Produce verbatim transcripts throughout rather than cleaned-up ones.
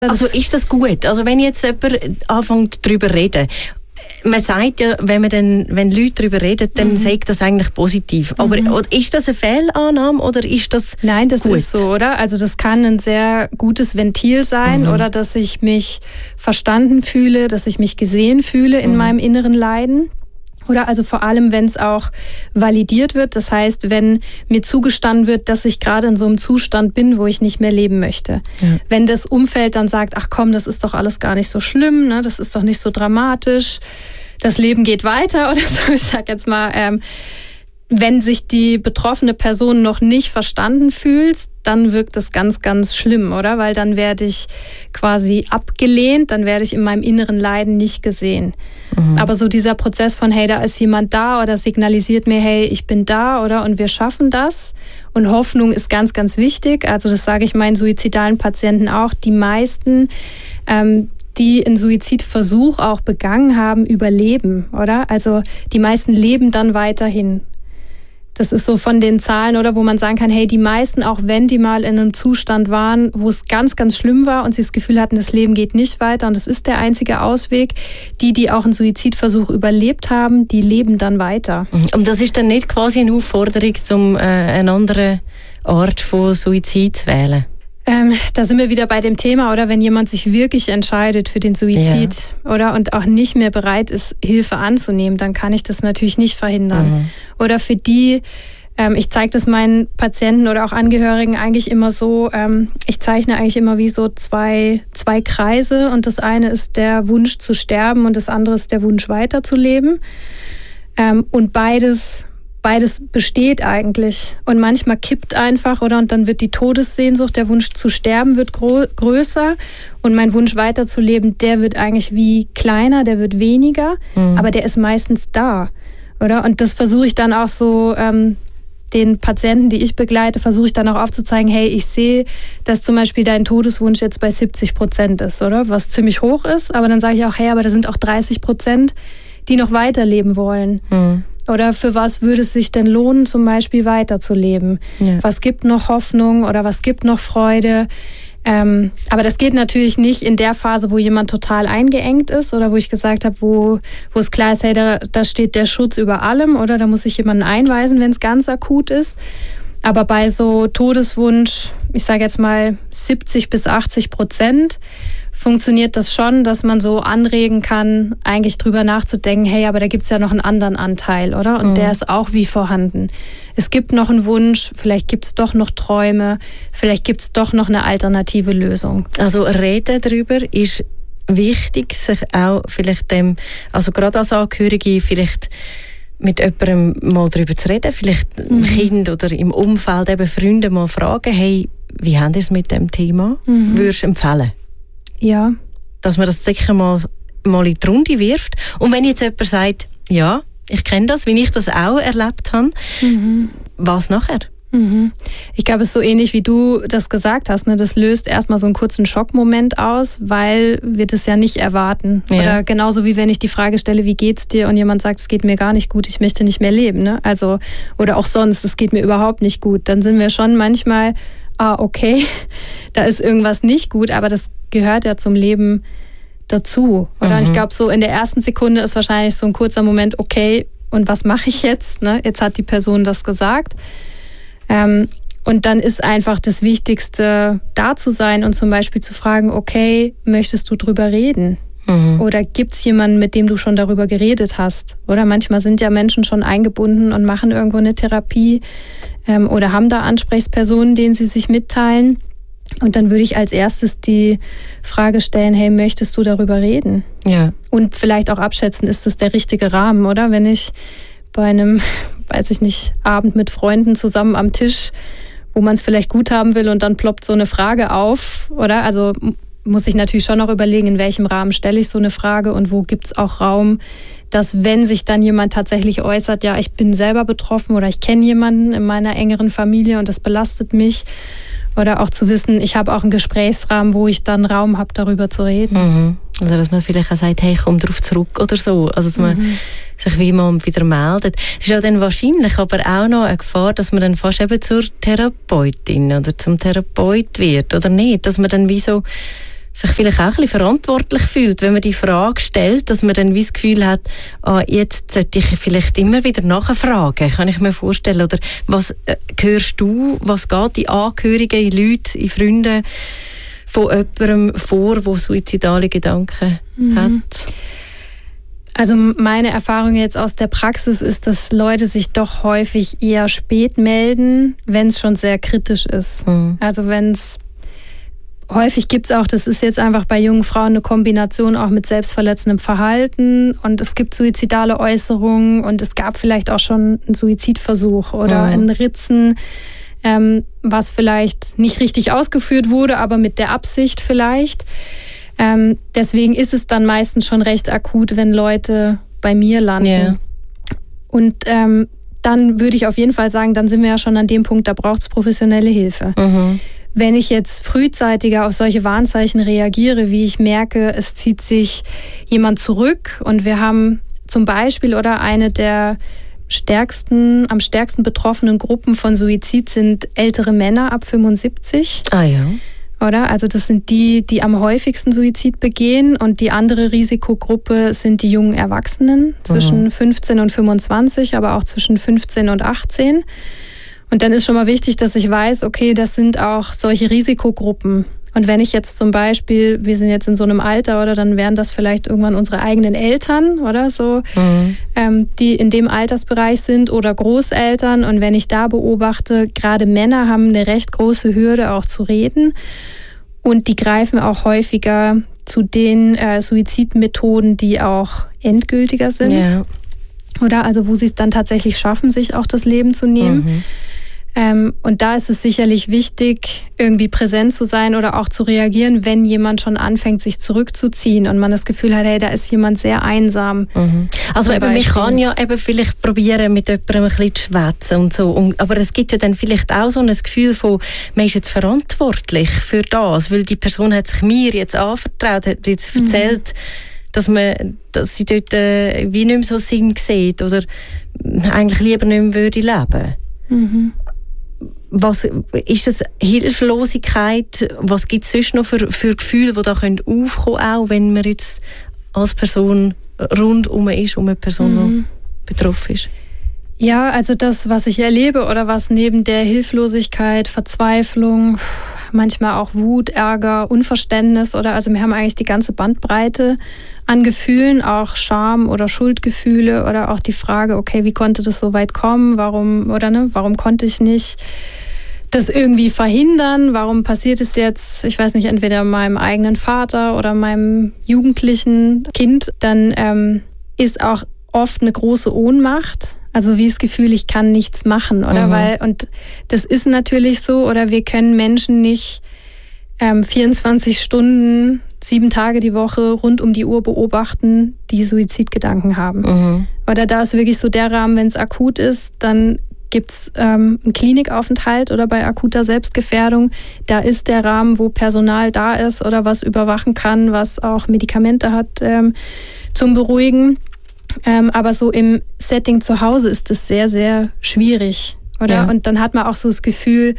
Also ist das gut? Also wenn jetzt jemand anfängt darüber zu reden, man sagt ja, wenn, man dann, wenn Leute darüber reden, dann mhm. sagt das eigentlich positiv. Aber mhm. ist das eine Fehlannahme oder ist das Nein, das gut? ist so, oder? Also das kann ein sehr gutes Ventil sein, mhm. oder dass ich mich verstanden fühle, dass ich mich gesehen fühle in mhm. meinem inneren Leiden. Oder also vor allem, wenn es auch validiert wird, das heißt, wenn mir zugestanden wird, dass ich gerade in so einem Zustand bin, wo ich nicht mehr leben möchte. Ja. Wenn das Umfeld dann sagt, ach komm, das ist doch alles gar nicht so schlimm, ne? Das ist doch nicht so dramatisch, das Leben geht weiter oder so, ich sag jetzt mal, ähm, wenn sich die betroffene Person noch nicht verstanden fühlt, dann wirkt das ganz, ganz schlimm, oder? Weil dann werde ich quasi abgelehnt, dann werde ich in meinem inneren Leiden nicht gesehen. Mhm. Aber so dieser Prozess von, hey, da ist jemand da oder signalisiert mir, hey, ich bin da, oder? Und wir schaffen das. Und Hoffnung ist ganz, ganz wichtig. Also das sage ich meinen suizidalen Patienten auch. Die meisten, ähm, die einen Suizidversuch auch begangen haben, überleben, oder? Also die meisten leben dann weiterhin. Das ist so von den Zahlen, oder, wo man sagen kann, hey, die meisten, auch wenn die mal in einem Zustand waren, wo es ganz, ganz schlimm war und sie das Gefühl hatten, das Leben geht nicht weiter und das ist der einzige Ausweg, die, die auch einen Suizidversuch überlebt haben, die leben dann weiter. Und das ist dann nicht quasi eine Aufforderung, um äh, eine andere Art von Suizid zu wählen? Ähm, da sind wir wieder bei dem Thema, oder, wenn jemand sich wirklich entscheidet für den Suizid, ja. oder, und auch nicht mehr bereit ist, Hilfe anzunehmen, dann kann ich das natürlich nicht verhindern. Mhm. Oder für die, ähm, ich zeige das meinen Patienten oder auch Angehörigen eigentlich immer so, ähm, ich zeichne eigentlich immer wie so zwei, zwei Kreise und das eine ist der Wunsch zu sterben und das andere ist der Wunsch weiterzuleben. Ähm, und beides Beides besteht eigentlich und manchmal kippt einfach, oder, und dann wird die Todessehnsucht, der Wunsch zu sterben wird gro- größer und mein Wunsch weiterzuleben, der wird eigentlich wie kleiner, der wird weniger, mhm. aber der ist meistens da, oder? Und das versuche ich dann auch so, ähm, den Patienten, die ich begleite, versuche ich dann auch aufzuzeigen, hey, ich sehe, dass zum Beispiel dein Todeswunsch jetzt bei siebzig Prozent ist, oder? Was ziemlich hoch ist, aber dann sage ich auch, hey, aber da sind auch dreißig Prozent, die noch weiterleben wollen. Mhm. Oder für was würde es sich denn lohnen, zum Beispiel weiterzuleben? Ja. Was gibt noch Hoffnung oder was gibt noch Freude? Ähm, aber das geht natürlich nicht in der Phase, wo jemand total eingeengt ist oder wo ich gesagt habe, wo, wo es klar ist, hey, da, da steht der Schutz über allem, oder da muss ich jemanden einweisen, wenn es ganz akut ist. Aber bei so Todeswunsch, ich sage jetzt mal siebzig bis achtzig Prozent, funktioniert das schon, dass man so anregen kann, eigentlich drüber nachzudenken, hey, aber da gibt es ja noch einen anderen Anteil, oder? Und mhm. der ist auch wie vorhanden. Es gibt noch einen Wunsch, vielleicht gibt es doch noch Träume, vielleicht gibt es doch noch eine alternative Lösung. Also reden darüber ist wichtig, sich auch vielleicht dem, also gerade als Angehörige, vielleicht mit jemandem mal darüber zu reden, vielleicht mhm. Kind oder im Umfeld eben Freunde mal fragen, hey, wie habt ihr es mit dem Thema? Mhm. Würdest du empfehlen? Ja. Dass man das sicher mal, mal in die Runde wirft. Und wenn jetzt jemand sagt, ja, ich kenne das, wie ich das auch erlebt habe, mhm. was nachher? Mhm. Ich glaube, es ist so ähnlich, wie du das gesagt hast. Ne? Das löst erstmal so einen kurzen Schockmoment aus, weil wir das ja nicht erwarten. Ja. Oder genauso wie wenn ich die Frage stelle, wie geht's dir? Und jemand sagt, es geht mir gar nicht gut, ich möchte nicht mehr leben. Ne? Also, oder auch sonst, es geht mir überhaupt nicht gut. Dann sind wir schon manchmal, ah, okay, da ist irgendwas nicht gut, aber das gehört ja zum Leben dazu. Oder? Mhm. Ich glaube, so in der ersten Sekunde ist wahrscheinlich so ein kurzer Moment, okay, und was mache ich jetzt? Ne? Jetzt hat die Person das gesagt. Ähm, und dann ist einfach das Wichtigste, da zu sein und zum Beispiel zu fragen, okay, möchtest du drüber reden? Mhm. Oder gibt es jemanden, mit dem du schon darüber geredet hast? Oder manchmal sind ja Menschen schon eingebunden und machen irgendwo eine Therapie ähm, oder haben da Ansprechpersonen, denen sie sich mitteilen. Und dann würde ich als erstes die Frage stellen, hey, möchtest du darüber reden? Ja. Und vielleicht auch abschätzen, ist das der richtige Rahmen, oder? Wenn ich bei einem, weiß ich nicht, Abend mit Freunden zusammen am Tisch, wo man es vielleicht gut haben will und dann ploppt so eine Frage auf, oder? Also muss ich natürlich schon noch überlegen, in welchem Rahmen stelle ich so eine Frage und wo gibt es auch Raum, dass wenn sich dann jemand tatsächlich äußert, ja, ich bin selber betroffen oder ich kenne jemanden in meiner engeren Familie und das belastet mich, oder auch zu wissen, ich habe auch einen Gesprächsrahmen, wo ich dann Raum habe, darüber zu reden. Mhm. Also dass man vielleicht auch sagt, hey, komm darauf zurück oder so. Also dass man mhm. sich wie mal wieder meldet. Es ist ja dann wahrscheinlich aber auch noch eine Gefahr, dass man dann fast eben zur Therapeutin oder zum Therapeut wird, oder nicht? Dass man dann wie so sich vielleicht auch ein bisschen verantwortlich fühlt, wenn man die Frage stellt, dass man dann wie das Gefühl hat, ah, jetzt sollte ich vielleicht immer wieder nachfragen, kann ich mir vorstellen. Oder was äh, hörst du, was geht in Angehörigen, in Leuten, in Freunden von jemandem vor, der suizidale Gedanken mhm. hat? Also meine Erfahrung jetzt aus der Praxis ist, dass Leute sich doch häufig eher spät melden, wenn es schon sehr kritisch ist. Mhm. Also wenn es häufig gibt es auch, das ist jetzt einfach bei jungen Frauen eine Kombination auch mit selbstverletzendem Verhalten und es gibt suizidale Äußerungen und es gab vielleicht auch schon einen Suizidversuch oder mhm. ein Ritzen, ähm, was vielleicht nicht richtig ausgeführt wurde, aber mit der Absicht vielleicht. Ähm, deswegen ist es dann meistens schon recht akut, wenn Leute bei mir landen. Yeah. Und ähm, dann würde ich auf jeden Fall sagen, dann sind wir ja schon an dem Punkt, da braucht es professionelle Hilfe. Mhm. Wenn ich jetzt frühzeitiger auf solche Warnzeichen reagiere, wie ich merke, es zieht sich jemand zurück und wir haben zum Beispiel oder eine der stärksten, am stärksten betroffenen Gruppen von Suizid sind ältere Männer ab fünfundsiebzig. Ah ja. Oder? Also das sind die, die am häufigsten Suizid begehen und die andere Risikogruppe sind die jungen Erwachsenen zwischen mhm. fünfzehn und fünfundzwanzig, aber auch zwischen fünfzehn und achtzehn. Und dann ist schon mal wichtig, dass ich weiß, okay, das sind auch solche Risikogruppen. Und wenn ich jetzt zum Beispiel, wir sind jetzt in so einem Alter, oder dann wären das vielleicht irgendwann unsere eigenen Eltern oder so, mhm. ähm, die in dem Altersbereich sind oder Großeltern. Und wenn ich da beobachte, gerade Männer haben eine recht große Hürde auch zu reden. Und die greifen auch häufiger zu den äh, Suizidmethoden, die auch endgültiger sind. Ja. Oder also wo sie es dann tatsächlich schaffen, sich auch das Leben zu nehmen. Mhm. Ähm, und da ist es sicherlich wichtig, irgendwie präsent zu sein oder auch zu reagieren, wenn jemand schon anfängt, sich zurückzuziehen und man das Gefühl hat, hey, da ist jemand sehr einsam. Mhm. Also eben, man kann ja eben vielleicht probieren, mit jemandem ein bisschen zu schwätzen und so. Und, aber es gibt ja dann vielleicht auch so ein Gefühl von, man ist jetzt verantwortlich für das, weil die Person hat sich mir jetzt anvertraut, hat jetzt erzählt, mhm. dass, man, dass sie dort äh, wie nicht mehr so Sinn sieht oder eigentlich lieber nicht mehr würde leben. Mhm. Was ist das Hilflosigkeit? Was gibt es sonst noch für, für Gefühle, die da aufkommen können, auch wenn man jetzt als Person rundum ist, um eine Person, mhm. die betroffen ist? Ja, also das, was ich erlebe oder was neben der Hilflosigkeit, Verzweiflung, manchmal auch Wut, Ärger, Unverständnis oder also wir haben eigentlich die ganze Bandbreite an Gefühlen, auch Scham oder Schuldgefühle oder auch die Frage, okay, wie konnte das so weit kommen? Warum oder ne, warum konnte ich nicht das irgendwie verhindern? Warum passiert es jetzt, ich weiß nicht, entweder meinem eigenen Vater oder meinem jugendlichen Kind? Dann ähm, ist auch oft eine große Ohnmacht. Also wie das Gefühl, ich kann nichts machen, oder? Mhm. Weil, und das ist natürlich so, oder wir können Menschen nicht ähm, vierundzwanzig Stunden, sieben Tage die Woche rund um die Uhr beobachten, die Suizidgedanken haben. Mhm. Oder da ist wirklich so der Rahmen, wenn es akut ist, dann gibt es ähm, einen Klinikaufenthalt oder bei akuter Selbstgefährdung. Da ist der Rahmen, wo Personal da ist oder was überwachen kann, was auch Medikamente hat ähm, zum Beruhigen. Ähm, aber so im Setting zu Hause ist das sehr, sehr schwierig, oder? Ja. Und dann hat man auch so das Gefühl,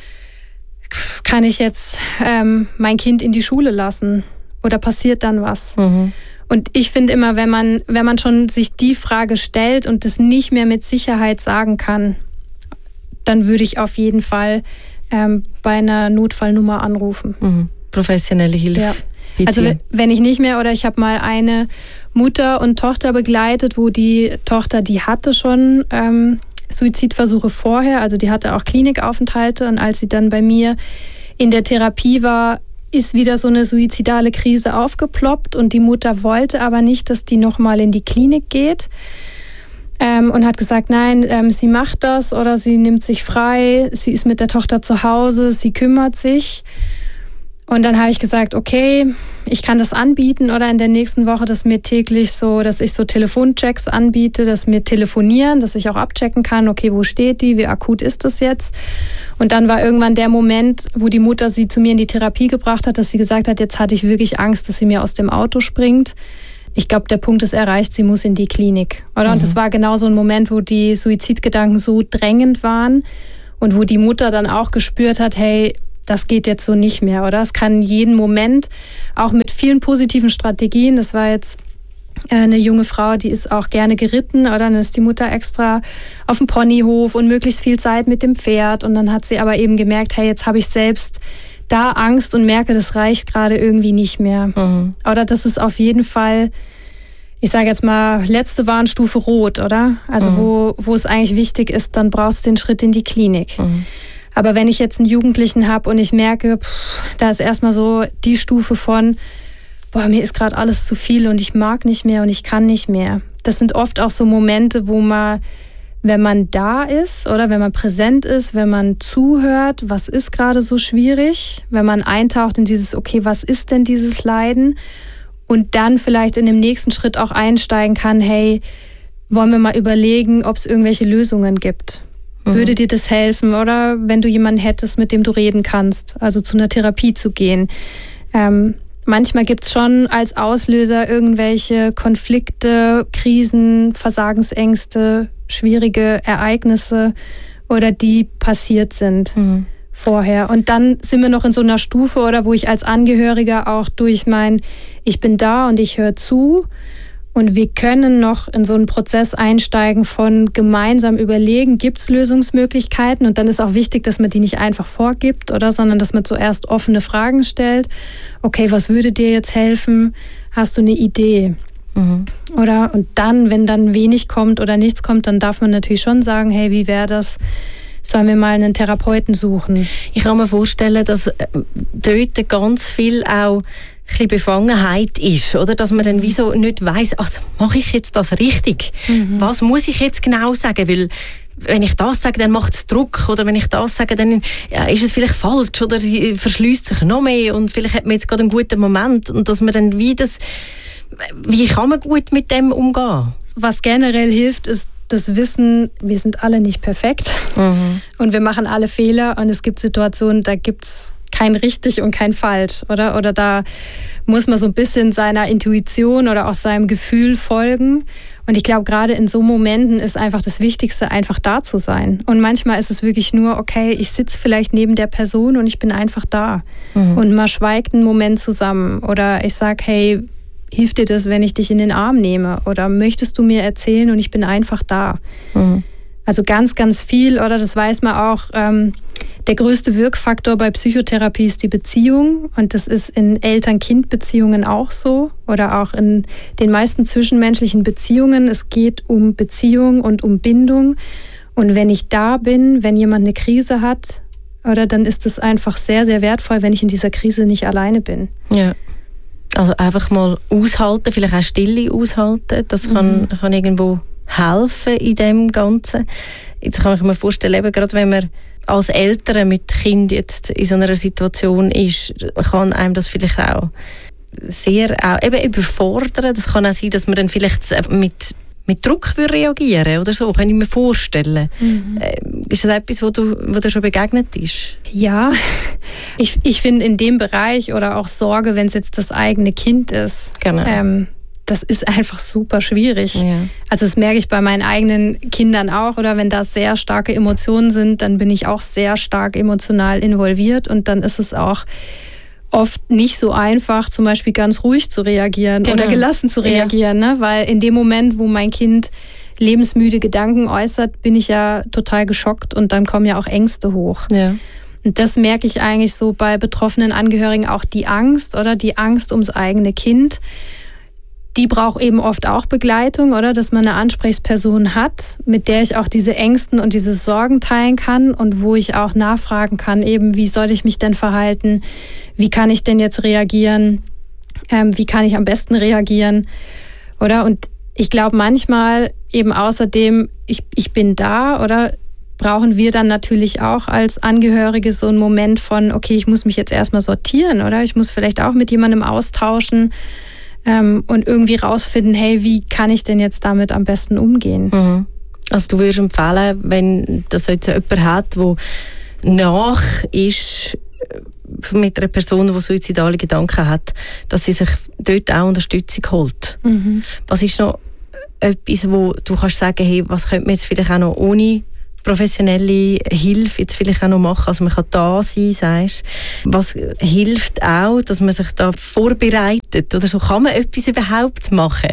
kann ich jetzt ähm, mein Kind in die Schule lassen oder passiert dann was? Mhm. Und ich finde immer, wenn man, wenn man schon sich die Frage stellt und das nicht mehr mit Sicherheit sagen kann, dann würde ich auf jeden Fall ähm, bei einer Notfallnummer anrufen. Mhm. Professionelle Hilfe. Ja. Also wenn ich nicht mehr, oder ich habe mal eine Mutter und Tochter begleitet, wo die Tochter, die hatte schon ähm, Suizidversuche vorher, also die hatte auch Klinikaufenthalte und als sie dann bei mir in der Therapie war, ist wieder so eine suizidale Krise aufgeploppt und die Mutter wollte aber nicht, dass die nochmal in die Klinik geht ähm, und hat gesagt, nein, ähm, sie macht das oder sie nimmt sich frei, sie ist mit der Tochter zu Hause, sie kümmert sich. Und dann habe ich gesagt, okay, ich kann das anbieten oder in der nächsten Woche, dass mir täglich so, dass ich so Telefonchecks anbiete, dass mir telefonieren, dass ich auch abchecken kann, okay, wo steht die, wie akut ist das jetzt? Und dann war irgendwann der Moment, wo die Mutter sie zu mir in die Therapie gebracht hat, dass sie gesagt hat, jetzt hatte ich wirklich Angst, dass sie mir aus dem Auto springt. Ich glaube, der Punkt ist erreicht, sie muss in die Klinik, oder? Mhm. Und das war genau so ein Moment, wo die Suizidgedanken so drängend waren und wo die Mutter dann auch gespürt hat, hey, das geht jetzt so nicht mehr, oder? Es kann jeden Moment, auch mit vielen positiven Strategien, das war jetzt eine junge Frau, die ist auch gerne geritten, oder? Dann ist die Mutter extra auf dem Ponyhof und möglichst viel Zeit mit dem Pferd. Und dann hat sie aber eben gemerkt, hey, jetzt habe ich selbst da Angst und merke, das reicht gerade irgendwie nicht mehr. Mhm. Oder das ist auf jeden Fall, ich sage jetzt mal, letzte Warnstufe rot, oder? Also mhm. wo, wo es eigentlich wichtig ist, dann brauchst du den Schritt in die Klinik. Mhm. Aber wenn ich jetzt einen Jugendlichen habe und ich merke, pff, da ist erstmal so die Stufe von, boah, mir ist gerade alles zu viel und ich mag nicht mehr und ich kann nicht mehr. Das sind oft auch so Momente, wo man, wenn man da ist oder wenn man präsent ist, wenn man zuhört, was ist gerade so schwierig, wenn man eintaucht in dieses, okay, was ist denn dieses Leiden? Und dann vielleicht in dem nächsten Schritt auch einsteigen kann, hey, wollen wir mal überlegen, ob es irgendwelche Lösungen gibt. Mhm. Würde dir das helfen? Oder wenn du jemanden hättest, mit dem du reden kannst, also zu einer Therapie zu gehen. Ähm, Manchmal gibt es schon als Auslöser irgendwelche Konflikte, Krisen, Versagensängste, schwierige Ereignisse oder die passiert sind mhm. vorher. Und dann sind wir noch in so einer Stufe, oder wo ich als Angehöriger auch durch mein, ich bin da und ich höre zu. Und wir können noch in so einen Prozess einsteigen von gemeinsam überlegen, gibt es Lösungsmöglichkeiten? Und dann ist auch wichtig, dass man die nicht einfach vorgibt, oder, sondern dass man zuerst offene Fragen stellt. Okay, was würde dir jetzt helfen? Hast du eine Idee? Mhm. Oder? Und dann, wenn dann wenig kommt oder nichts kommt, dann darf man natürlich schon sagen, hey, wie wäre das? Sollen wir mal einen Therapeuten suchen? Ich kann mir vorstellen, dass dort ganz viel auch ein bisschen Befangenheit ist, oder? Dass man dann wie so nicht weiss, also mache ich jetzt das richtig? Mhm. Was muss ich jetzt genau sagen? Weil wenn ich das sage, dann macht es Druck, oder wenn ich das sage, dann ja, ist es vielleicht falsch oder verschließt sich noch mehr und vielleicht hat man jetzt gerade einen guten Moment und dass man dann wie das, wie kann man gut mit dem umgehen? Was generell hilft, ist das Wissen, wir sind alle nicht perfekt mhm. und wir machen alle Fehler und es gibt Situationen, da gibt es kein richtig und kein falsch, oder? Oder da muss man so ein bisschen seiner Intuition oder auch seinem Gefühl folgen. Und ich glaube, gerade in so Momenten ist einfach das Wichtigste, einfach da zu sein. Und manchmal ist es wirklich nur, okay, ich sitze vielleicht neben der Person und ich bin einfach da. Mhm. Und man schweigt einen Moment zusammen. Oder ich sage, hey, hilft dir das, wenn ich dich in den Arm nehme? Oder möchtest du mir erzählen und ich bin einfach da? Mhm. Also ganz, ganz viel, oder das weiß man auch, ähm, der größte Wirkfaktor bei Psychotherapie ist die Beziehung. Und das ist in Eltern-Kind-Beziehungen auch so. Oder auch in den meisten zwischenmenschlichen Beziehungen. Es geht um Beziehung und um Bindung. Und wenn ich da bin, wenn jemand eine Krise hat, oder dann ist es einfach sehr, sehr wertvoll, wenn ich in dieser Krise nicht alleine bin. Ja. Also einfach mal aushalten, vielleicht auch Stille aushalten. Das kann, mhm. kann irgendwo helfen in dem Ganzen. Jetzt kann ich mir vorstellen, eben gerade wenn man als Eltern mit Kind jetzt in so einer Situation ist, kann einem das vielleicht auch sehr auch eben überfordern. Das kann auch sein, dass man dann vielleicht mit, mit Druck reagieren oder so, kann ich mir vorstellen. Mhm. Ist das etwas, wo du, wo dir schon begegnet ist? Ja, ich, ich finde in dem Bereich oder auch Sorge, wenn es jetzt das eigene Kind ist, genau. ähm, das ist einfach super schwierig. Ja. Also das merke ich bei meinen eigenen Kindern auch, oder wenn da sehr starke Emotionen sind, dann bin ich auch sehr stark emotional involviert und dann ist es auch oft nicht so einfach, zum Beispiel ganz ruhig zu reagieren genau. oder gelassen zu reagieren, ja. ne? Weil in dem Moment, wo mein Kind lebensmüde Gedanken äußert, bin ich ja total geschockt und dann kommen ja auch Ängste hoch. Ja. Und das merke ich eigentlich so bei betroffenen Angehörigen, auch die Angst, oder die Angst ums eigene Kind. Die braucht eben oft auch Begleitung, oder? Dass man eine Ansprechperson hat, mit der ich auch diese Ängsten und diese Sorgen teilen kann und wo ich auch nachfragen kann, eben, wie soll ich mich denn verhalten? Wie kann ich denn jetzt reagieren? Ähm, wie kann ich am besten reagieren? Oder? Und ich glaube manchmal eben außerdem, ich, ich bin da, oder? Brauchen wir dann natürlich auch als Angehörige so einen Moment von, okay, ich muss mich jetzt erstmal sortieren, oder? Ich muss vielleicht auch mit jemandem austauschen, und irgendwie rausfinden, hey, wie kann ich denn jetzt damit am besten umgehen? Mhm. Also du würdest empfehlen, wenn das jetzt jemand hat, der nach ist mit einer Person, die suizidale Gedanken hat, dass sie sich dort auch Unterstützung holt. Mhm. Was ist noch etwas, wo du kannst sagen, hey, was könnte man jetzt vielleicht auch noch ohne professionelle Hilfe jetzt vielleicht auch noch machen? Also man kann da sein, sagst. Was hilft auch, dass man sich da vorbereitet? Oder so, kann man etwas überhaupt machen?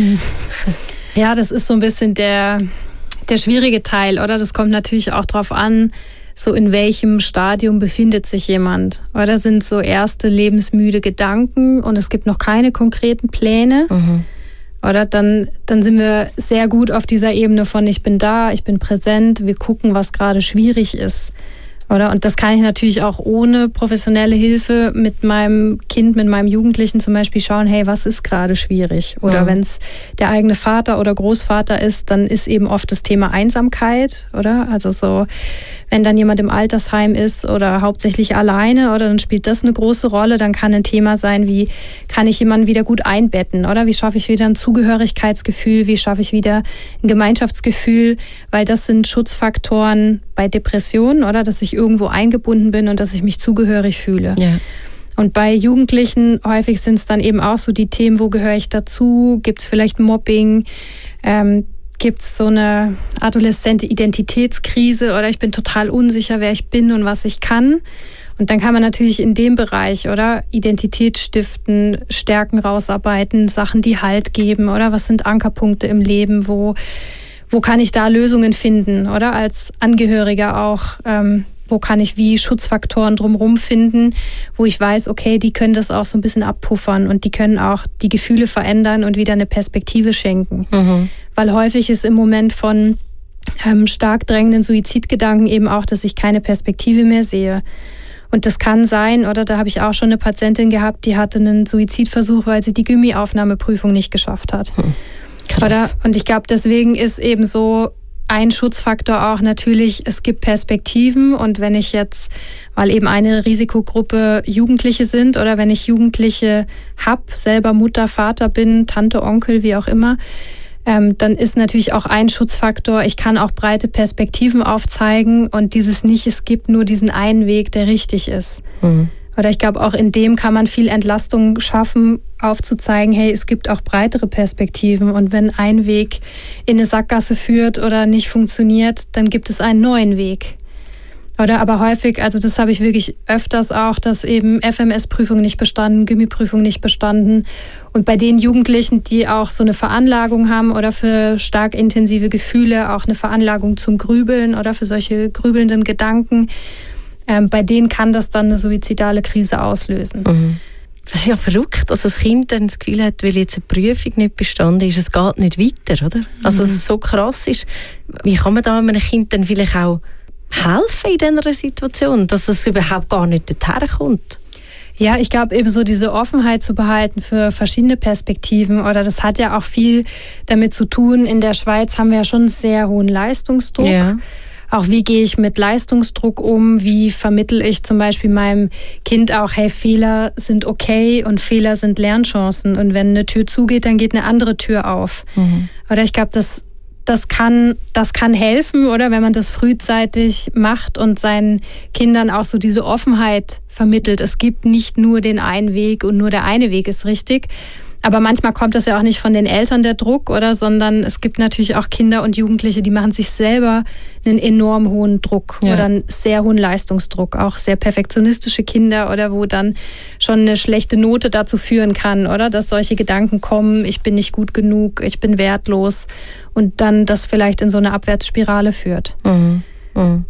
Ja, das ist so ein bisschen der, der schwierige Teil, oder? Das kommt natürlich auch darauf an, so in welchem Stadium befindet sich jemand. Oder sind so erste lebensmüde Gedanken und es gibt noch keine konkreten Pläne. Mhm. Oder dann, dann sind wir sehr gut auf dieser Ebene von ich bin da, ich bin präsent, wir gucken, was gerade schwierig ist. Oder? Und das kann ich natürlich auch ohne professionelle Hilfe mit meinem Kind, mit meinem Jugendlichen zum Beispiel schauen, hey, was ist gerade schwierig? Oder mhm. wenn es der eigene Vater oder Großvater ist, dann ist eben oft das Thema Einsamkeit, oder? Also so, wenn dann jemand im Altersheim ist oder hauptsächlich alleine, oder dann spielt das eine große Rolle. Dann kann ein Thema sein, wie kann ich jemanden wieder gut einbetten, oder? Wie schaffe ich wieder ein Zugehörigkeitsgefühl? Wie schaffe ich wieder ein Gemeinschaftsgefühl? Weil das sind Schutzfaktoren bei Depressionen, oder? Dass ich irgendwo eingebunden bin und dass ich mich zugehörig fühle. Ja. Und bei Jugendlichen häufig sind es dann eben auch so die Themen, wo gehöre ich dazu? Gibt es vielleicht Mobbing? Ähm, Gibt es so eine adoleszente Identitätskrise oder ich bin total unsicher, wer ich bin und was ich kann. Und dann kann man natürlich in dem Bereich, oder, Identität stiften, Stärken rausarbeiten, Sachen, die Halt geben, oder? Was sind Ankerpunkte im Leben, wo, wo kann ich da Lösungen finden, oder? Als Angehöriger auch, ähm, wo kann ich wie Schutzfaktoren drumherum finden, wo ich weiß, okay, die können das auch so ein bisschen abpuffern und die können auch die Gefühle verändern und wieder eine Perspektive schenken. Mhm. Weil häufig ist im Moment von ähm, stark drängenden Suizidgedanken eben auch, dass ich keine Perspektive mehr sehe. Und das kann sein, oder da habe ich auch schon eine Patientin gehabt, die hatte einen Suizidversuch, weil sie die Gymi-Aufnahmeprüfung nicht geschafft hat. Hm. Krass. Oder? Und ich glaube, deswegen ist eben so ein Schutzfaktor auch natürlich, es gibt Perspektiven und wenn ich jetzt, weil eben eine Risikogruppe Jugendliche sind oder wenn ich Jugendliche habe, selber Mutter, Vater bin, Tante, Onkel, wie auch immer, ähm, dann ist natürlich auch ein Schutzfaktor, ich kann auch breite Perspektiven aufzeigen und dieses nicht, es gibt nur diesen einen Weg, der richtig ist. Mhm. Oder ich glaube, auch in dem kann man viel Entlastung schaffen, aufzuzeigen, hey, es gibt auch breitere Perspektiven und wenn ein Weg in eine Sackgasse führt oder nicht funktioniert, dann gibt es einen neuen Weg. Oder aber häufig, also das habe ich wirklich öfters auch, dass eben F M S-Prüfung nicht bestanden, Gymi-Prüfung nicht bestanden und bei den Jugendlichen, die auch so eine Veranlagung haben oder für stark intensive Gefühle, auch eine Veranlagung zum Grübeln oder für solche grübelnden Gedanken, Ähm, bei denen kann das dann eine suizidale Krise auslösen. Mhm. Das ist ja verrückt, dass das Kind dann das Gefühl hat, weil jetzt eine Prüfung nicht bestanden ist, es geht nicht weiter, oder? Mhm. Also dass es so krass ist. Wie kann man da einem Kind dann vielleicht auch helfen in dieser Situation, dass es überhaupt gar nicht dorthin kommt? Ja, ich glaube eben so diese Offenheit zu behalten für verschiedene Perspektiven oder das hat ja auch viel damit zu tun. In der Schweiz haben wir ja schon einen sehr hohen Leistungsdruck. Ja. Auch wie gehe ich mit Leistungsdruck um? Wie vermittle ich zum Beispiel meinem Kind auch, hey, Fehler sind okay und Fehler sind Lernchancen. Und wenn eine Tür zugeht, dann geht eine andere Tür auf. Mhm. Oder ich glaube, das, das, kann, das kann helfen, oder wenn man das frühzeitig macht und seinen Kindern auch so diese Offenheit vermittelt. Es gibt nicht nur den einen Weg und nur der eine Weg ist richtig. Aber manchmal kommt das ja auch nicht von den Eltern, der Druck, oder, sondern es gibt natürlich auch Kinder und Jugendliche, die machen sich selber einen enorm hohen Druck ja. oder einen sehr hohen Leistungsdruck. Auch sehr perfektionistische Kinder, oder wo dann schon eine schlechte Note dazu führen kann, oder, dass solche Gedanken kommen, ich bin nicht gut genug, ich bin wertlos und dann das vielleicht in so eine Abwärtsspirale führt. Mhm. Mhm.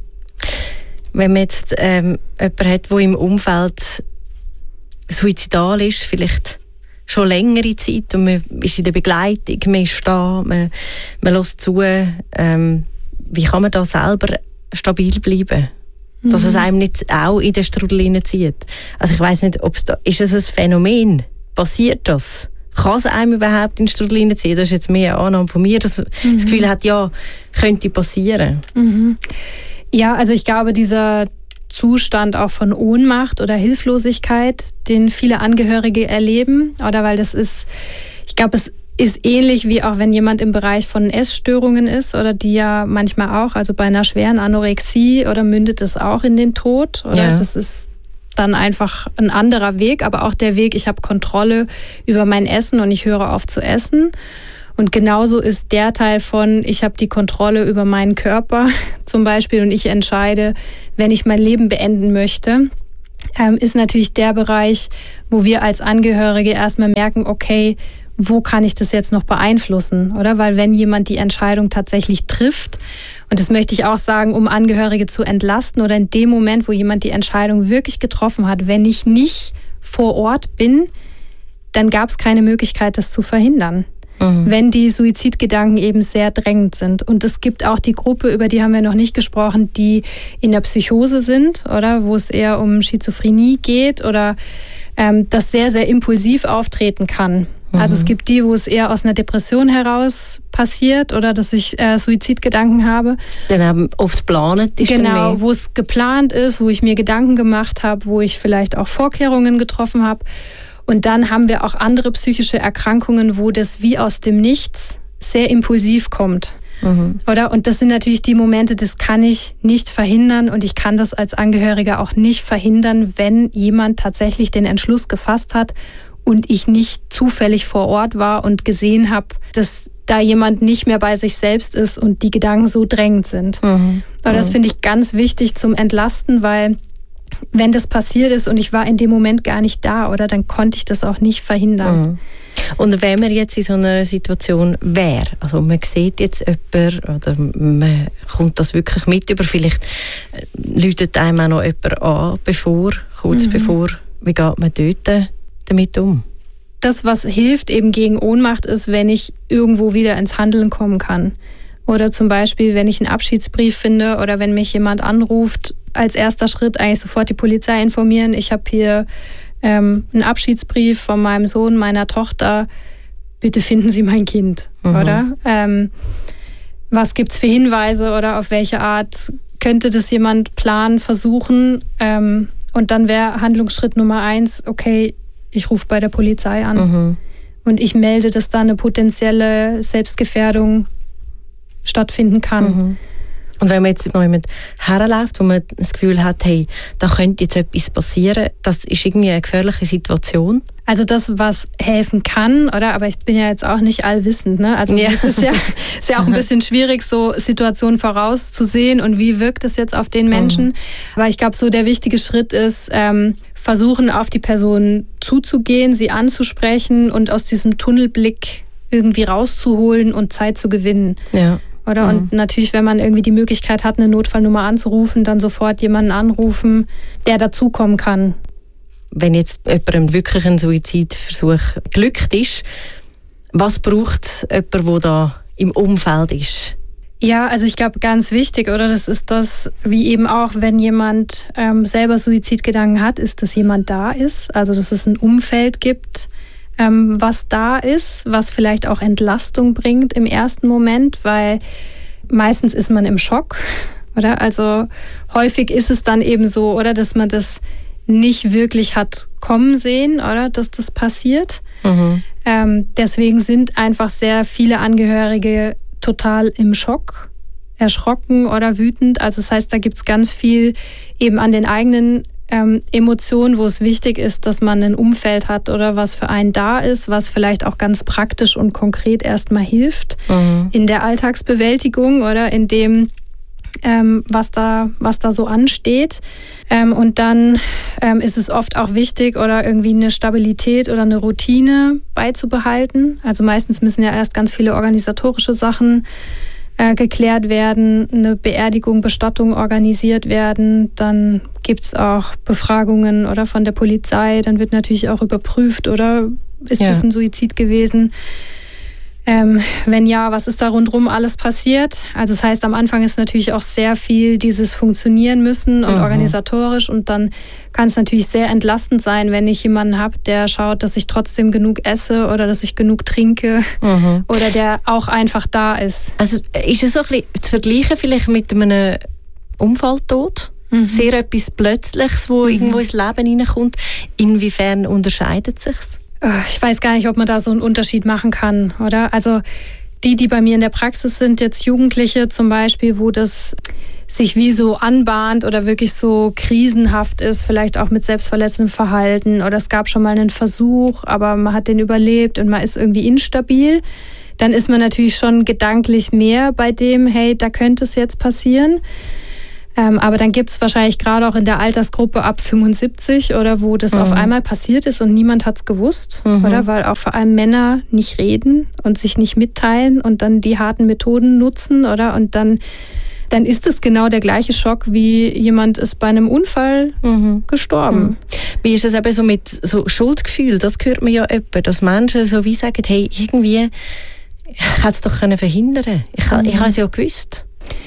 Wenn man jetzt ähm, jemanden hat, der im Umfeld suizidal ist, vielleicht schon längere Zeit und man ist in der Begleitung, man ist da, man, man hört zu. Ähm, wie kann man da selber stabil bleiben? Mhm. Dass es einem nicht auch in den Strudel hineinzieht. Also ich weiss nicht, ob's da, ist es ein Phänomen? Passiert das? Kann es einem überhaupt in den Strudel hineinziehen? Das ist jetzt mehr eine Annahme von mir, dass mhm. das Gefühl hat, ja, könnte passieren. Mhm. Ja, also ich glaube, dieser Zustand auch von Ohnmacht oder Hilflosigkeit, den viele Angehörige erleben, oder weil das ist, ich glaube, es ist ähnlich wie auch wenn jemand im Bereich von Essstörungen ist oder die ja manchmal auch, also bei einer schweren Anorexie oder mündet es auch in den Tod oder ja. das ist dann einfach ein anderer Weg, aber auch der Weg, ich habe Kontrolle über mein Essen und ich höre auf zu essen. Und genauso ist der Teil von, ich habe die Kontrolle über meinen Körper zum Beispiel und ich entscheide, wenn ich mein Leben beenden möchte, ähm, ist natürlich der Bereich, wo wir als Angehörige erstmal merken, okay, wo kann ich das jetzt noch beeinflussen, oder? Weil wenn jemand die Entscheidung tatsächlich trifft, und das möchte ich auch sagen, um Angehörige zu entlasten oder in dem Moment, wo jemand die Entscheidung wirklich getroffen hat, wenn ich nicht vor Ort bin, dann gab es keine Möglichkeit, das zu verhindern. Mhm. Wenn die Suizidgedanken eben sehr drängend sind. Und es gibt auch die Gruppe, über die haben wir noch nicht gesprochen, die in der Psychose sind, oder wo es eher um Schizophrenie geht oder ähm, das sehr, sehr impulsiv auftreten kann. Mhm. Also es gibt die, wo es eher aus einer Depression heraus passiert oder dass ich äh, Suizidgedanken habe. Dann haben oft geplant ist. Genau, wo es geplant ist, wo ich mir Gedanken gemacht habe, wo ich vielleicht auch Vorkehrungen getroffen habe. Und dann haben wir auch andere psychische Erkrankungen, wo das wie aus dem Nichts sehr impulsiv kommt. Mhm. Oder? Und das sind natürlich die Momente, das kann ich nicht verhindern und ich kann das als Angehöriger auch nicht verhindern, wenn jemand tatsächlich den Entschluss gefasst hat und ich nicht zufällig vor Ort war und gesehen habe, dass da jemand nicht mehr bei sich selbst ist und die Gedanken so drängend sind. Mhm. Aber das finde ich ganz wichtig zum Entlasten, weil wenn das passiert ist und ich war in dem Moment gar nicht da, oder, dann konnte ich das auch nicht verhindern. Mhm. Und wenn man jetzt in so einer Situation wäre, also man sieht jetzt jemanden oder man kommt das wirklich mit über, vielleicht läutet einem auch noch jemand an, bevor, kurz mhm. bevor, wie geht man dort damit um? Das, was hilft eben gegen Ohnmacht, ist, wenn ich irgendwo wieder ins Handeln kommen kann. Oder zum Beispiel, wenn ich einen Abschiedsbrief finde oder wenn mich jemand anruft, als erster Schritt eigentlich sofort die Polizei informieren. Ich habe hier ähm, einen Abschiedsbrief von meinem Sohn, meiner Tochter. Bitte finden Sie mein Kind, mhm. oder? Ähm, was gibt's für Hinweise oder auf welche Art könnte das jemand planen, versuchen? Ähm, und dann wäre Handlungsschritt Nummer eins, okay, ich rufe bei der Polizei an mhm. und ich melde, dass da eine potenzielle Selbstgefährdung stattfinden kann. Mhm. Und wenn man jetzt noch jemand herläuft, wo man das Gefühl hat, hey, da könnte jetzt etwas passieren, das ist irgendwie eine gefährliche Situation? Also das, was helfen kann, oder? Aber ich bin ja jetzt auch nicht allwissend, ne? Also ja. Das ist ja, ist ja auch ein bisschen schwierig, so Situationen vorauszusehen und wie wirkt es jetzt auf den Menschen. Mhm. Aber ich glaube, so der wichtige Schritt ist, ähm, versuchen, auf die Person zuzugehen, sie anzusprechen und aus diesem Tunnelblick irgendwie rauszuholen und Zeit zu gewinnen. Ja. Oder? Mhm. Und natürlich, wenn man irgendwie die Möglichkeit hat, eine Notfallnummer anzurufen, dann sofort jemanden anrufen, der dazukommen kann. Wenn jetzt jemandem wirklich ein Suizidversuch geglückt ist, was braucht es jemand, der da im Umfeld ist? Ja, also ich glaube, ganz wichtig, oder? Das ist das, wie eben auch, wenn jemand ähm, selber Suizidgedanken hat, ist, dass jemand da ist. Also, dass es ein Umfeld gibt, ähm, was da ist, was vielleicht auch Entlastung bringt im ersten Moment, weil meistens ist man im Schock, oder? Also häufig ist es dann eben so, oder, dass man das nicht wirklich hat kommen sehen, oder, dass das passiert. Mhm. Ähm, deswegen sind einfach sehr viele Angehörige total im Schock, erschrocken oder wütend. Also das heißt, da gibt es ganz viel eben an den eigenen ähm, Emotionen, wo es wichtig ist, dass man ein Umfeld hat oder was für einen da ist, was vielleicht auch ganz praktisch und konkret erstmal hilft mhm. in der Alltagsbewältigung oder in dem, ähm, was da, was da so ansteht. Ähm, und dann ähm, ist es oft auch wichtig, oder irgendwie eine Stabilität oder eine Routine beizubehalten. Also meistens müssen ja erst ganz viele organisatorische Sachen äh, geklärt werden, eine Beerdigung, Bestattung organisiert werden. Dann gibt es auch Befragungen oder von der Polizei. Dann wird natürlich auch überprüft, oder ist ja. das ein Suizid gewesen? Ähm, wenn ja, was ist da rundherum alles passiert? Also das heißt, am Anfang ist natürlich auch sehr viel dieses Funktionieren müssen und mhm. organisatorisch, und dann kann es natürlich sehr entlastend sein, wenn ich jemanden habe, der schaut, dass ich trotzdem genug esse oder dass ich genug trinke mhm. oder der auch einfach da ist. Also ist es so ein bisschen zu vergleichen vielleicht mit einem Unfalltod? Mhm. Sehr etwas Plötzliches, wo mhm. irgendwo ins Leben hineinkommt. Inwiefern unterscheidet es sich? Ich weiß gar nicht, ob man da so einen Unterschied machen kann, oder? Also die, die bei mir in der Praxis sind, jetzt Jugendliche zum Beispiel, wo das sich wie so anbahnt oder wirklich so krisenhaft ist, vielleicht auch mit selbstverletzendem Verhalten, oder es gab schon mal einen Versuch, aber man hat den überlebt und man ist irgendwie instabil. dann ist man natürlich schon gedanklich mehr bei dem, hey, da könnte es jetzt passieren. Ähm, aber dann gibt es wahrscheinlich gerade auch in der Altersgruppe ab fünfundsiebzig oder wo das mhm. auf einmal passiert ist und niemand hat es gewusst, mhm. oder? Weil auch vor allem Männer nicht reden und sich nicht mitteilen und dann die harten Methoden nutzen, oder? Und dann, dann ist es genau der gleiche Schock, wie jemand ist bei einem Unfall mhm. gestorben. Mhm. Wie ist es eben so mit so Schuldgefühl? Das hört man ja öppe, dass Menschen so wie sagen, hey, irgendwie, ich hätte es doch verhindern können. Ich, mhm. ich habe es ja gewusst.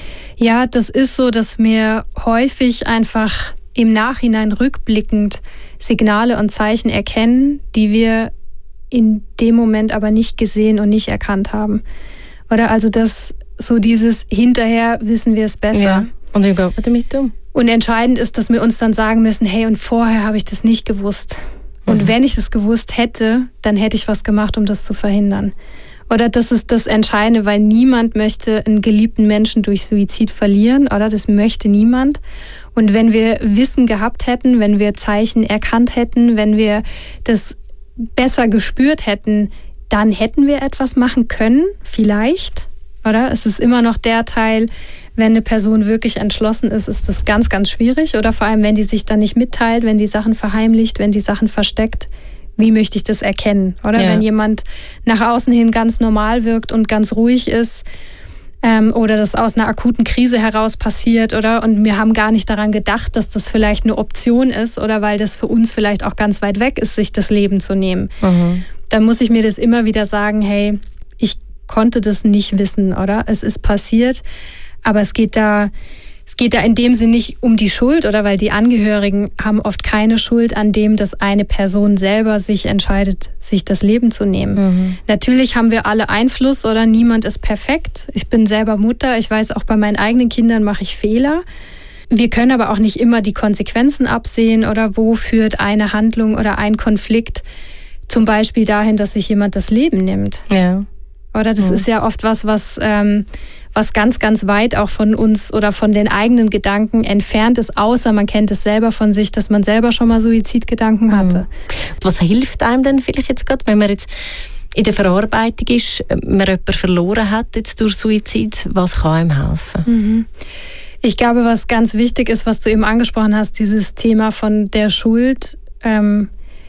Ja, das ist so, dass wir häufig einfach im Nachhinein rückblickend Signale und Zeichen erkennen, die wir in dem Moment aber nicht gesehen und nicht erkannt haben. Oder also das so dieses hinterher wissen wir es besser. Ja. Und wie geht man damit um? Und entscheidend ist, dass wir uns dann sagen müssen, hey, und vorher habe ich das nicht gewusst. Und mhm. wenn ich es gewusst hätte, dann hätte ich was gemacht, um das zu verhindern. Oder das ist das Entscheidende, weil niemand möchte einen geliebten Menschen durch Suizid verlieren, oder? Das möchte niemand. Und wenn wir Wissen gehabt hätten, wenn wir Zeichen erkannt hätten, wenn wir das besser gespürt hätten, dann hätten wir etwas machen können, vielleicht, oder? Es ist immer noch der Teil, wenn eine Person wirklich entschlossen ist, ist das ganz, ganz schwierig. Oder vor allem, wenn die sich dann nicht mitteilt, wenn die Sachen verheimlicht, wenn die Sachen versteckt. Wie möchte ich das erkennen? Oder ja. wenn jemand nach außen hin ganz normal wirkt und ganz ruhig ist ähm, oder das aus einer akuten Krise heraus passiert, oder? Und wir haben gar nicht daran gedacht, dass das vielleicht eine Option ist oder weil das für uns vielleicht auch ganz weit weg ist, sich das Leben zu nehmen. Mhm. Dann muss ich mir das immer wieder sagen, hey, ich konnte das nicht wissen, oder? Es ist passiert, aber es geht da... Es geht da in dem Sinne nicht um die Schuld, oder? Weil die Angehörigen haben oft keine Schuld an dem, dass eine Person selber sich entscheidet, sich das Leben zu nehmen. Mhm. Natürlich haben wir alle Einfluss, oder? Niemand ist perfekt. Ich bin selber Mutter. Ich weiß, auch bei meinen eigenen Kindern mache ich Fehler. Wir können aber auch nicht immer die Konsequenzen absehen, oder wo führt eine Handlung oder ein Konflikt zum Beispiel dahin, dass sich jemand das Leben nimmt. Ja. Oder das mhm. ist ja oft was, was... Ähm, was ganz, ganz weit auch von uns oder von den eigenen Gedanken entfernt ist, außer man kennt es selber von sich, dass man selber schon mal Suizidgedanken hatte. Mhm. Was hilft einem denn vielleicht jetzt gerade, wenn man jetzt in der Verarbeitung ist, man jemanden verloren hat jetzt durch Suizid, was kann einem helfen? Mhm. Ich glaube, was ganz wichtig ist, was du eben angesprochen hast, dieses Thema von der Schuld, ähm,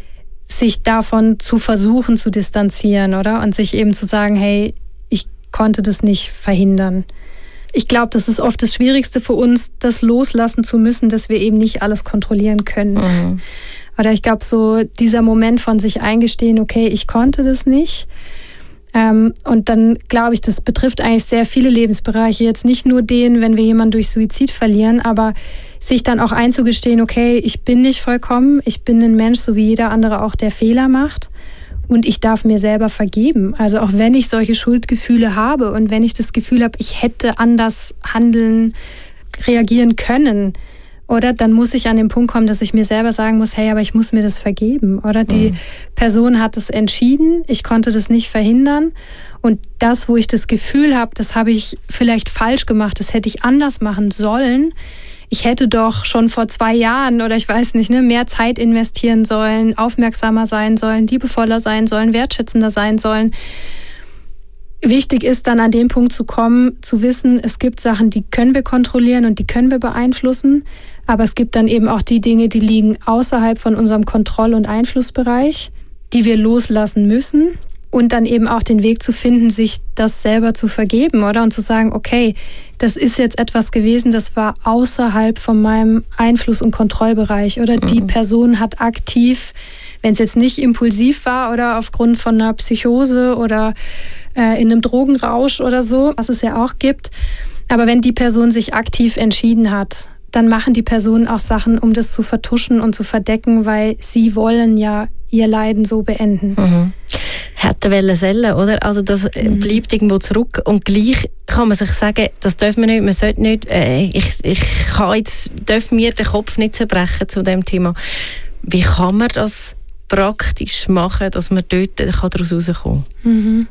sich davon zu versuchen zu distanzieren, oder? Und sich eben zu sagen, hey, konnte das nicht verhindern. Ich glaube, das ist oft das Schwierigste für uns, das loslassen zu müssen, dass wir eben nicht alles kontrollieren können. Mhm. Oder ich glaube, so dieser Moment von sich eingestehen, okay, ich konnte das nicht. Ähm, und dann glaube ich, das betrifft eigentlich sehr viele Lebensbereiche. Jetzt nicht nur den, wenn wir jemanden durch Suizid verlieren, aber sich dann auch einzugestehen, okay, ich bin nicht vollkommen, ich bin ein Mensch, so wie jeder andere auch, der Fehler macht. Und ich darf mir selber vergeben. Also auch wenn ich solche Schuldgefühle habe und wenn ich das Gefühl habe, ich hätte anders handeln, reagieren können, oder dann muss ich an den Punkt kommen, dass ich mir selber sagen muss, hey, aber ich muss mir das vergeben. Oder die mhm. Person hat es entschieden, ich konnte das nicht verhindern. Und das, wo ich das Gefühl habe, das habe ich vielleicht falsch gemacht, das hätte ich anders machen sollen. Ich hätte doch schon vor zwei Jahren oder ich weiß nicht, ne, mehr Zeit investieren sollen, aufmerksamer sein sollen, liebevoller sein sollen, wertschätzender sein sollen. Wichtig ist dann an den Punkt zu kommen, zu wissen, es gibt Sachen, die können wir kontrollieren und die können wir beeinflussen, aber es gibt dann eben auch die Dinge, die liegen außerhalb von unserem Kontroll- und Einflussbereich, die wir loslassen müssen. Und dann eben auch den Weg zu finden, sich das selber zu vergeben, oder? Und zu sagen, okay, das ist jetzt etwas gewesen, das war außerhalb von meinem Einfluss- und Kontrollbereich. Oder die mhm. Person hat aktiv, wenn es jetzt nicht impulsiv war oder aufgrund von einer Psychose oder äh, in einem Drogenrausch oder so, was es ja auch gibt. Aber wenn die Person sich aktiv entschieden hat, dann machen die Personen auch Sachen, um das zu vertuschen und zu verdecken, weil sie wollen ja ihr Leiden so beenden. Mhm. Hätte wollen sollen, oder? Also das mhm. bleibt irgendwo zurück und gleich kann man sich sagen, das dürfen wir nicht, man sollte nicht, äh, ich, ich kann jetzt, darf mir den Kopf nicht zerbrechen zu dem Thema. Wie kann man das praktisch machen, dass man dort daraus rauskommen kann? Mhm.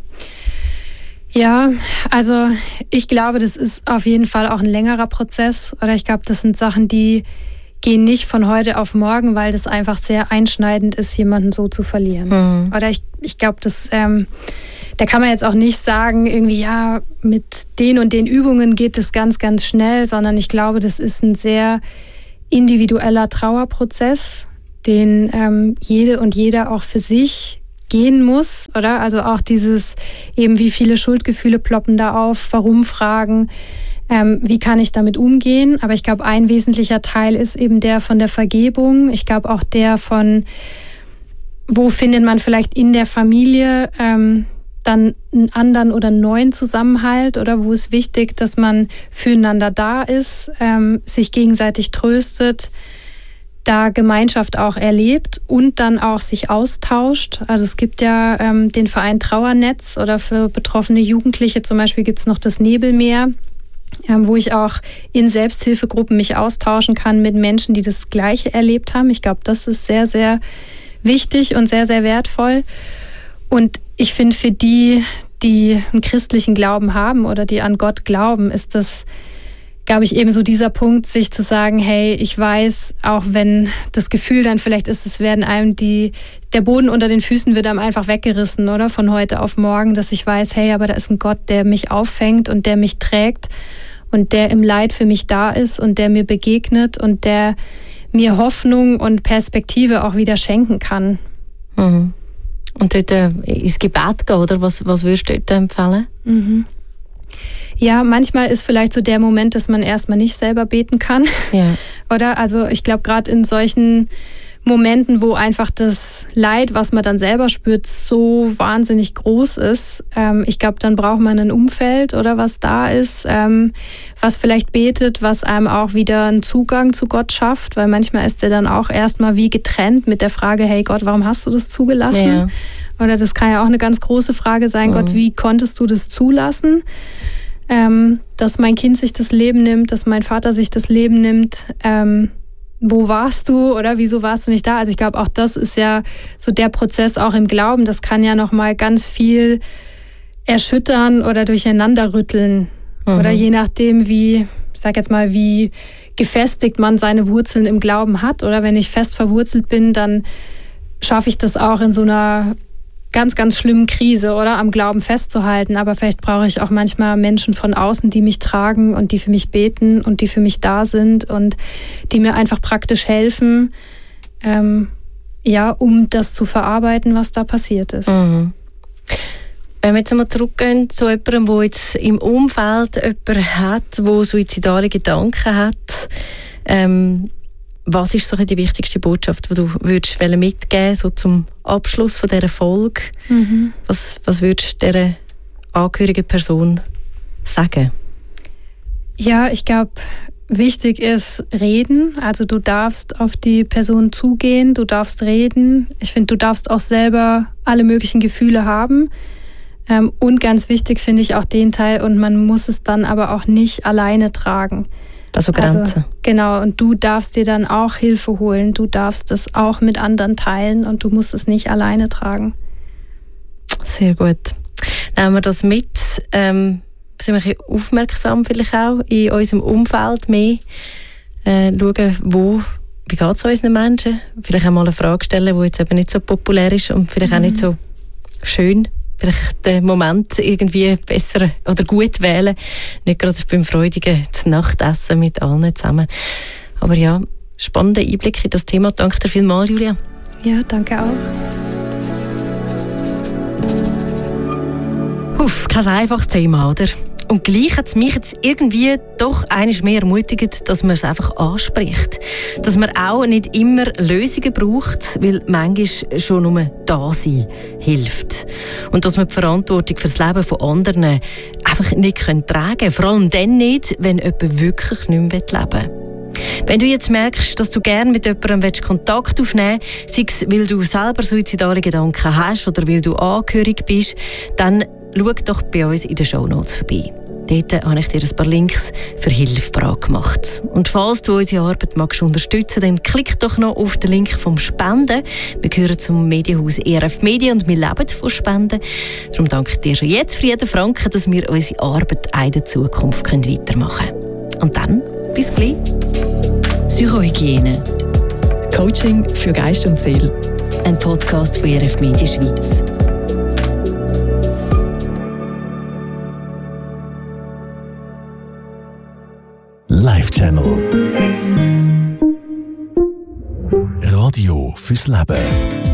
Ja, also ich glaube, das ist auf jeden Fall auch ein längerer Prozess, oder ich glaube, das sind Sachen, die gehen nicht von heute auf morgen, weil das einfach sehr einschneidend ist, jemanden so zu verlieren. Mhm. Oder ich, ich glaube, das, ähm, da kann man jetzt auch nicht sagen, irgendwie, ja, mit den und den Übungen geht es ganz, ganz schnell, sondern ich glaube, das ist ein sehr individueller Trauerprozess, den ähm, jede und jeder auch für sich gehen muss, oder? Also auch dieses eben, wie viele Schuldgefühle ploppen da auf, warum Fragen, ähm, wie kann ich damit umgehen? Aber ich glaube, ein wesentlicher Teil ist eben der von der Vergebung. Ich glaube auch der von, wo findet man vielleicht in der Familie ähm, dann einen anderen oder neuen Zusammenhalt, oder wo ist wichtig, dass man füreinander da ist, ähm, sich gegenseitig tröstet, da Gemeinschaft auch erlebt und dann auch sich austauscht. Also es gibt ja ähm, den Verein Trauernetz, oder für betroffene Jugendliche zum Beispiel gibt es noch das Nebelmeer, ähm, wo ich auch in Selbsthilfegruppen mich austauschen kann mit Menschen, die das Gleiche erlebt haben. Ich glaube, das ist sehr, sehr wichtig und sehr, sehr wertvoll. Und ich finde, für die, die einen christlichen Glauben haben oder die an Gott glauben, ist das, glaube ich, eben so dieser Punkt, sich zu sagen, hey, ich weiß, auch wenn das Gefühl dann vielleicht ist, es werden einem die, der Boden unter den Füßen wird einem einfach weggerissen, oder? Von heute auf morgen, dass ich weiß, hey, aber da ist ein Gott, der mich auffängt und der mich trägt und der im Leid für mich da ist und der mir begegnet und der mir Hoffnung und Perspektive auch wieder schenken kann. Mhm. Und dort äh, ins Gebet gehen, oder? Was, was würdest du dort empfehlen? Mhm. Ja, manchmal ist vielleicht so der Moment, dass man erstmal nicht selber beten kann. Ja. Oder? Also ich glaube, gerade in solchen Momenten, wo einfach das Leid, was man dann selber spürt, so wahnsinnig groß ist, ähm, ich glaube, dann braucht man ein Umfeld, oder was da ist, ähm, was vielleicht betet, was einem auch wieder einen Zugang zu Gott schafft, weil manchmal ist der dann auch erstmal wie getrennt mit der Frage, hey Gott, warum hast du das zugelassen? Ja. Oder das kann ja auch eine ganz große Frage sein, mhm. Gott, wie konntest du das zulassen? Ähm, dass mein Kind sich das Leben nimmt, dass mein Vater sich das Leben nimmt, ähm, wo warst du oder wieso warst du nicht da? Also ich glaube, auch das ist ja so der Prozess auch im Glauben, das kann ja nochmal ganz viel erschüttern oder durcheinander rütteln. Mhm. Oder je nachdem, wie, ich sag jetzt mal, wie gefestigt man seine Wurzeln im Glauben hat. Oder wenn ich fest verwurzelt bin, dann schaffe ich das auch in so einer ganz, ganz schlimmen Krise, oder am Glauben festzuhalten. Aber vielleicht brauche ich auch manchmal Menschen von außen, die mich tragen und die für mich beten und die für mich da sind und die mir einfach praktisch helfen, ähm, ja, um das zu verarbeiten, was da passiert ist. Mhm. Wenn wir jetzt einmal zurückgehen zu jemandem, der jetzt im Umfeld jemanden hat, der suizidale Gedanken hat, ähm, was ist so die wichtigste Botschaft, die du würdest mitgeben, so zum Abschluss von dieser Folge? Mhm. Was, was würdest du dieser angehörigen Person sagen? Ja, ich glaube, wichtig ist reden. Also du darfst auf die Person zugehen, du darfst reden. Ich finde, du darfst auch selber alle möglichen Gefühle haben. Ähm, und ganz wichtig finde ich auch den Teil, und man muss es dann aber auch nicht alleine tragen. Also Grenzen. Also, genau, und du darfst dir dann auch Hilfe holen. Du darfst es auch mit anderen teilen und du musst es nicht alleine tragen. Sehr gut. Nehmen wir das mit. Ähm, sind wir ein bisschen aufmerksam vielleicht auch in unserem Umfeld mehr. Äh, schauen, wo, wie geht es unseren Menschen? Vielleicht auch mal eine Frage stellen, die jetzt eben nicht so populär ist und vielleicht mhm. auch nicht so schön. Vielleicht den Moment irgendwie besser oder gut wählen. Nicht gerade beim freudigen Nachtessen mit allen zusammen. Aber ja, spannender Einblick in das Thema. Danke dir vielmals, Julia. Ja, danke auch. Uff, kein einfaches Thema, oder? Und gleich hat es mich jetzt irgendwie doch einiges mehr ermutigt, dass man es einfach anspricht. Dass man auch nicht immer Lösungen braucht, weil manchmal schon nur da sein hilft. Und dass man die Verantwortung für das Leben von anderen einfach nicht tragen kann. Vor allem dann nicht, wenn jemand wirklich nicht mehr leben will. Wenn du jetzt merkst, dass du gerne mit jemandem Kontakt aufnehmen willst, sei es, weil du selber suizidale Gedanken hast oder weil du angehörig bist, dann schau doch bei uns in den Shownotes vorbei. Dort habe ich dir ein paar Links für Hilfe bereit gemacht. Und falls du unsere Arbeit magst unterstützen, dann klick doch noch auf den Link vom Spenden. Wir gehören zum Medienhaus E R F Media und wir leben von Spenden. Darum danke ich dir schon jetzt für jeden Franken, dass wir unsere Arbeit auch in der Zukunft weitermachen können. Und dann, bis gleich. Psychohygiene. Coaching für Geist und Seele. Ein Podcast von E R F Media Schweiz. Channel. Radio fürs Leben.